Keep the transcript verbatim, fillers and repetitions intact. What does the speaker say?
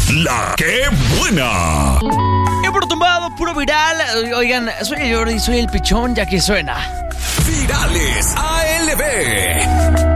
La que buena. Y por tumbado, puro viral. Oigan, soy el Jordi, soy el pichón, ya que suena. Virales A L B.